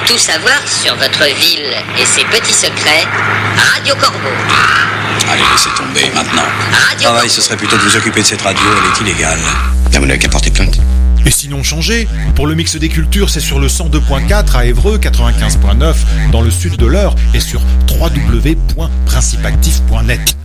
Tout savoir sur votre ville et ses petits secrets, Radio Corbeau. Allez, laissez tomber maintenant. Radio Travail, Corbeau. ce serait plutôt de vous occuper de cette radio, elle est illégale. Vous n'avez qu'à porter plainte. Et sinon changez. Pour le mix des cultures, c'est sur le 102.4 à Évreux, 95.9 dans le sud de l'Eure et sur www.principactif.net.